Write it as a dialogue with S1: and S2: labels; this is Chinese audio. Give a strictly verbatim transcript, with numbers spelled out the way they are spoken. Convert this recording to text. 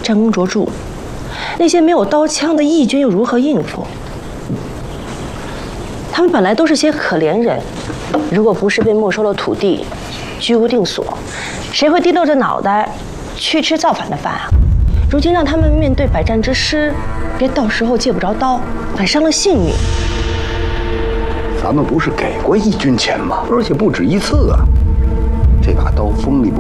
S1: 战功卓著，那些没有刀枪的义军又如何应付？他们本来都是些可怜人，如果不是被没收了土地，居无定所，谁会低落着脑袋去吃造反的饭啊？如今让他们面对百战之师，别到时候借不着刀，反伤了性命。
S2: 咱们不是给过义军钱吗？而且不止一次啊！这把刀锋利不